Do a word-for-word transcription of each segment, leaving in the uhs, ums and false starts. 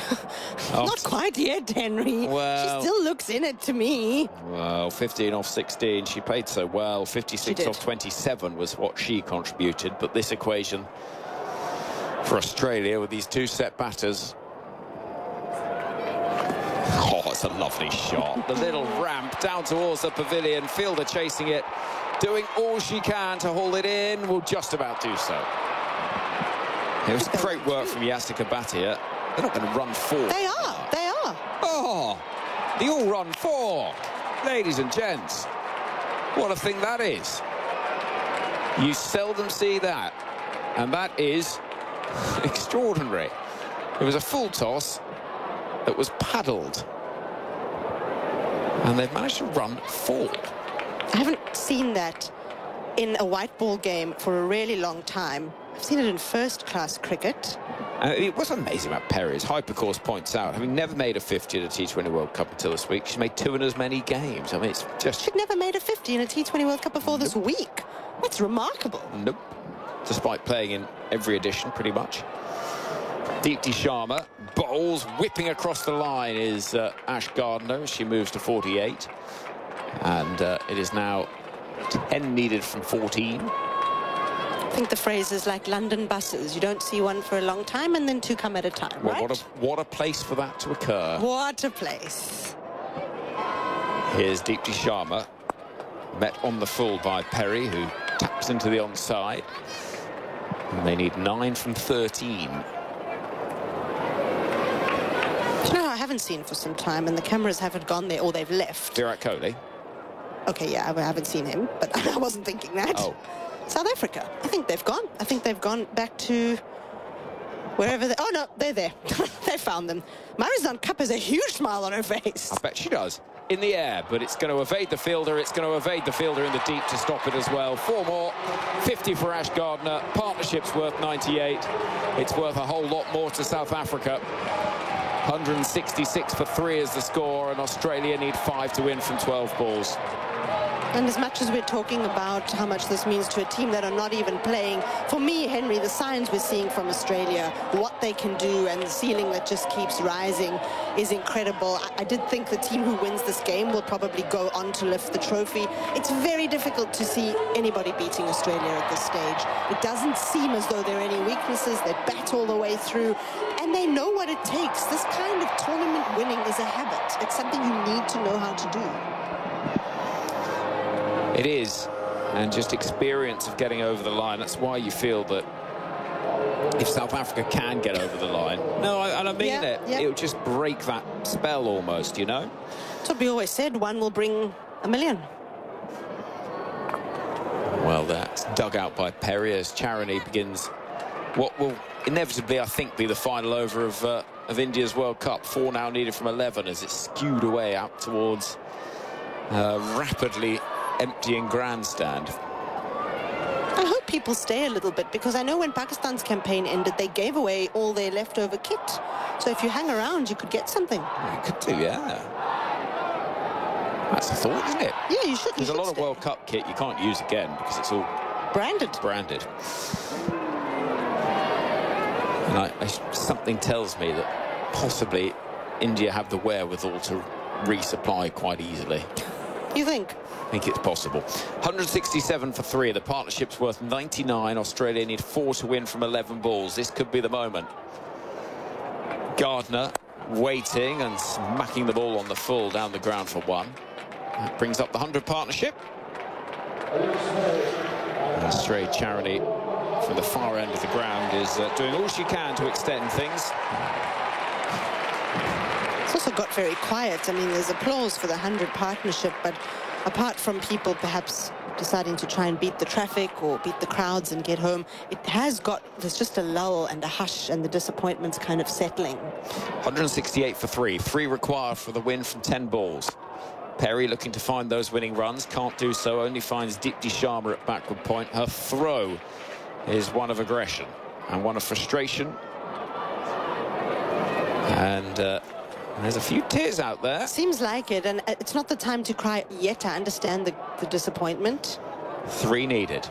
Not quite yet, Henry. Well, she still looks in it to me. Well, fifteen off sixteen. She played so well. fifty-six off twenty-seven was what she contributed. But this equation for Australia with these two set batters. Oh, it's a lovely shot. The little ramp down towards the pavilion. Fielder chasing it, doing all she can to hold it in. Will just about do so. It was great work from Jessica Bhatia. They're not going to run four. They are. They are. Oh, the all-run four. Ladies and gents, what a thing that is. You seldom see that. And that is extraordinary. It was a full toss that was paddled. And they've managed to run four. I haven't seen that in a white ball game for a really long time. I've seen it in first-class cricket. Uh, it was amazing about Perry, as Hypercourse points out. Having never made a fifty at a T twenty World Cup until this week, she's made two in as many games. I mean, it's just... She'd never made a fifty in a T twenty World Cup before this week. That's remarkable. Nope. Despite playing in every edition, pretty much. Deepti Sharma bowls, whipping across the line is uh, Ash Gardner. She moves to forty-eight. And uh, it is now ten needed from fourteen. I think the phrase is like London buses. You don't see one for a long time and then two come at a time, well, right? What a, what a place for that to occur. What a place. Here's Deepti Sharma, met on the full by Perry, who taps into the onside. And they need nine from thirteen. You know, I haven't seen for some time, and the cameras haven't gone there, or they've left. Virat Kohli. Okay, yeah, I haven't seen him, but I wasn't thinking that. Oh. South Africa. I think they've gone. I think they've gone back to wherever they... Oh, no, they're there. They found them. Marizanne Kapp has a huge smile on her face. I bet she does. In the air, but it's going to evade the fielder. It's going to evade the fielder in the deep to stop it as well. Four more. fifty for Ash Gardner. Partnership's worth ninety-eight. It's worth a whole lot more to South Africa. one hundred sixty-six for three is the score, and Australia need five to win from twelve balls. And as much as we're talking about how much this means to a team that are not even playing, for me, Henry, the signs we're seeing from Australia, what they can do, and the ceiling that just keeps rising is incredible. I, I did think the team who wins this game will probably go on to lift the trophy. It's very difficult to see anybody beating Australia at this stage. It doesn't seem as though there are any weaknesses. They bat all the way through, and they know what it takes. This kind of tournament winning is a habit. It's something you need to know how to do. It is, and just experience of getting over the line. That's why you feel that if South Africa can get over the line, no, I, and I mean yeah, it, yeah. it'll just break that spell almost, you know? That's what we always said, one will bring a million. Well, that's dug out by Perry as Charani begins what will inevitably, I think, be the final over of, uh, of India's World Cup. Four now needed from eleven as it's skewed away out towards uh, rapidly emptying grandstand. I hope people stay a little bit, because I know when Pakistan's campaign ended, they gave away all their leftover kit. So if you hang around, you could get something. You could do, yeah. That's a thought, isn't it? Yeah, you should. There's you a should lot stay. of World Cup kit you can't use again because it's all branded. Branded. And I, I, something tells me that possibly India have the wherewithal to resupply quite easily. You think? I think it's possible. one hundred sixty-seven for three. The partnership's worth ninety-nine. Australia need four to win from eleven balls. This could be the moment. Gardner waiting and smacking the ball on the full down the ground for one. That brings up the one hundred partnership. And Stray Charani from the far end of the ground is uh, doing all she can to extend things. It's also got very quiet. I mean, there's applause for the one hundred partnership, but apart from people perhaps deciding to try and beat the traffic or beat the crowds and get home, it has got, there's just a lull and a hush, and the disappointment's kind of settling. one hundred sixty-eight for three. Three required for the win from ten balls. Perry looking to find those winning runs. Can't do so. Only finds Deepti Sharma at backward point. Her throw is one of aggression and one of frustration. And uh, there's a few tears out there. Seems like it, and it's not the time to cry yet. I understand the, the disappointment. Three needed.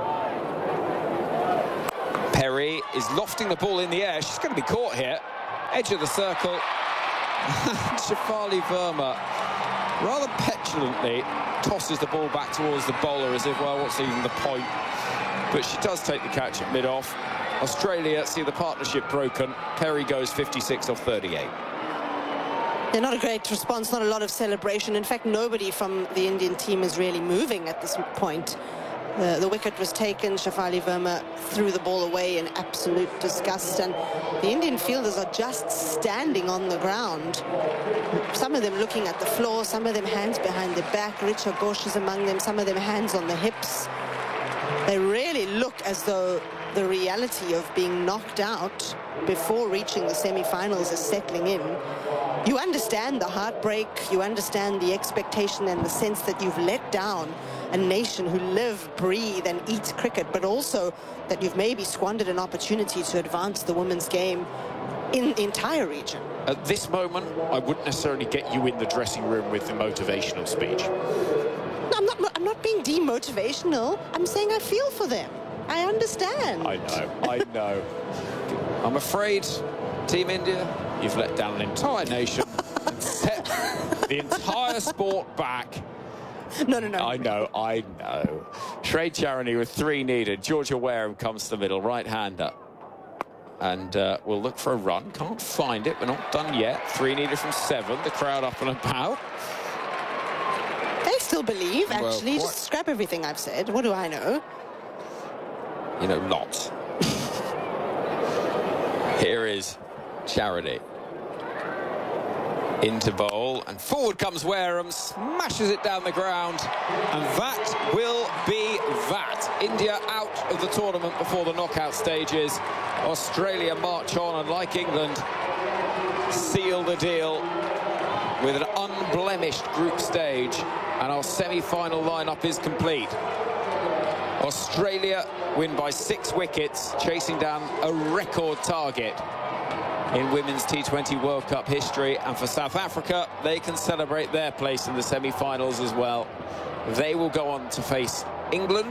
Perry is lofting the ball in the air. She's going to be caught here. edge of the circle. Shafali Verma rather petulantly tosses the ball back towards the bowler as if, well, what's even the point? But she does take the catch at mid-off. Australia see the partnership broken. Perry goes fifty-six off thirty-eight. Yeah, not a great response, not a lot of celebration. In fact, nobody from the Indian team is really moving at this point. Uh, the wicket was taken. Shafali Verma threw the ball away in absolute disgust, and the Indian fielders are just standing on the ground. Some of them looking at the floor, some of them hands behind their back. Richa Ghosh is among them, some of them hands on the hips. They really look as though the reality of being knocked out before reaching the semi-finals is settling in. You understand the heartbreak, you understand the expectation and the sense that you've let down a nation who live, breathe and eat cricket, but also that you've maybe squandered an opportunity to advance the women's game in the entire region. At this moment, I wouldn't necessarily get you in the dressing room with the motivational speech. No, I'm not, I'm not being demotivational. I'm saying I feel for them. I understand. I know, I know. I'm afraid, Team India, you've let down an entire nation and set the entire sport back. No, no, no. I know, I know. Shrey Charani with three needed. Georgia Wareham comes to the middle, right-hander. And uh, we'll look for a run. Can't find it. We're not done yet. Three needed from seven. The crowd up and about. They still believe, actually. Well, Just scrap everything I've said. What do I know? You know, lots. Here is Charity. Into bowl, and forward comes Wareham, smashes it down the ground, and that will be that. India out of the tournament before the knockout stages. Australia march on, and like England, seal the deal with an unblemished group stage, and our semi-final lineup is complete. Australia win by six wickets, chasing down a record target in women's T twenty World Cup history. And for South Africa, they can celebrate their place in the semi-finals as well. They will go on to face England,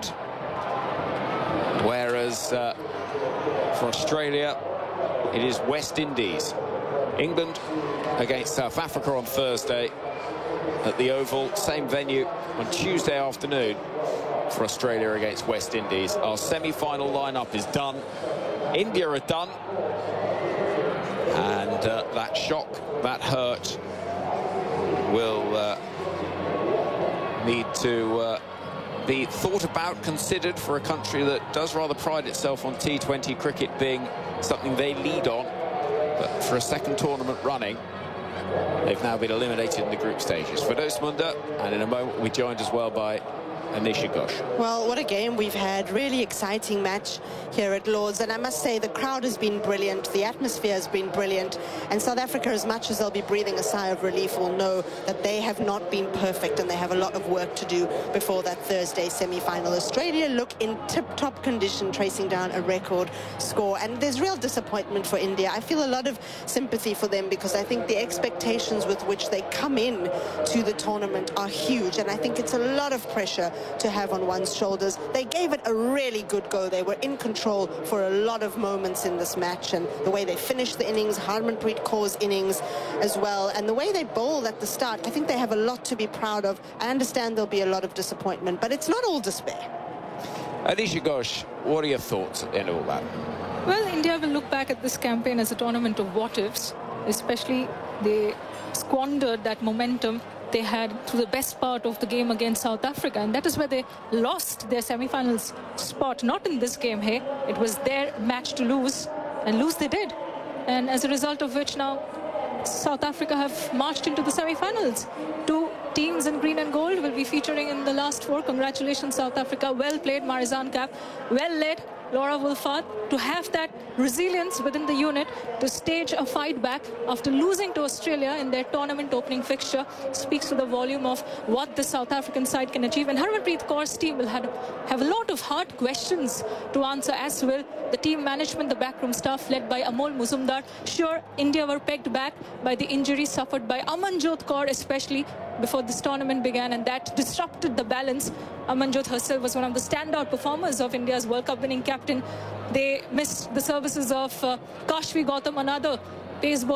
whereas uh, for Australia, it is West Indies. England against South Africa on Thursday at the Oval, same venue on Tuesday afternoon for Australia against West Indies. Our semi-final lineup is done. India are done. And uh, that shock, that hurt, will uh, need to uh, be thought about, considered for a country that does rather pride itself on T twenty cricket being something they lead on. But for a second tournament running, they've now been eliminated in the group stages. Firdaus Munda, and in a moment we'll be joined as well by Anisha Ghosh. Well, what a game we've had. Really exciting match here at Lord's. And I must say, the crowd has been brilliant. The atmosphere has been brilliant. And South Africa, as much as they'll be breathing a sigh of relief, will know that they have not been perfect and they have a lot of work to do before that Thursday semi-final. Australia look in tip-top condition, tracing down a record score. And there's real disappointment for India. I feel a lot of sympathy for them because I think the expectations with which they come in to the tournament are huge. And I think it's a lot of pressure to have on one's shoulders. They gave it a really good go. They were in control for a lot of moments in this match, and the way they finished the innings, Harmanpreet Kaur's innings as well, and the way they bowled at the start, I think they have a lot to be proud of. I understand there'll be a lot of disappointment, but it's not all despair. Anisha Ghosh, what are your thoughts in all that? Well, India will look back at this campaign as a tournament of what-ifs, especially they squandered that momentum they had through the best part of the game against South Africa, and that is where they lost their semi-finals spot. Not in this game, hey, it was their match to lose, and lose they did, and as a result of which now South Africa have marched into the semi-finals. Two teams in green and gold will be featuring in the last four. Congratulations, South Africa. Well played, Marizanne Kapp. Well led, Laura Wolford, to have that resilience within the unit to stage a fight back after losing to Australia in their tournament opening fixture speaks to the volume of what the South African side can achieve. And Harmanpreet Kaur's team will have, have a lot of hard questions to answer, as will the team management, the backroom staff led by Amol Muzumdar. Sure, India were pegged back by the injury suffered by Amanjot Kaur, especially before this tournament began, and that disrupted the balance. Amanjot herself was one of the standout performers of India's World Cup winning captain. They missed the services of uh, Kashvi Gautam, another pace bowler.